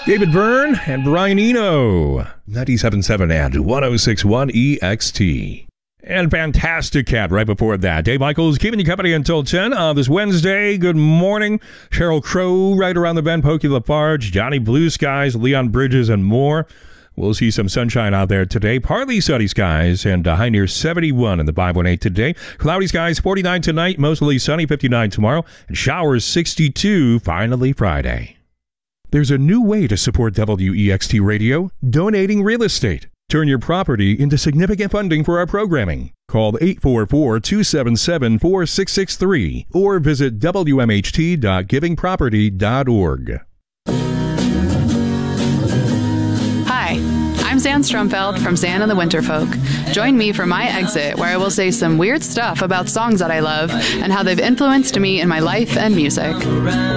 David Byrne and Brian Eno, 97.7 and 106.1 EXT. And Fantastic Cat right before that. Dave Michaels keeping you company until 10 on this Wednesday. Good morning. Sheryl Crow right around the bend, Pokey LaFarge, Johnny Blue Skies, Leon Bridges, and more. We'll see some sunshine out there today. Partly sunny skies and a high near 71 in the 518 today. Cloudy skies, 49 tonight, mostly sunny, 59 tomorrow, and showers 62 finally Friday. There's a new way to support WEXT Radio, donating real estate. Turn your property into significant funding for our programming. Call 844-277-4663 or visit wmht.givingproperty.org. Hi, I'm Zan Strumfeld from Zan and the Winterfolk. Join me for my exit, where I will say some weird stuff about songs that I love and how they've influenced me in my life and music.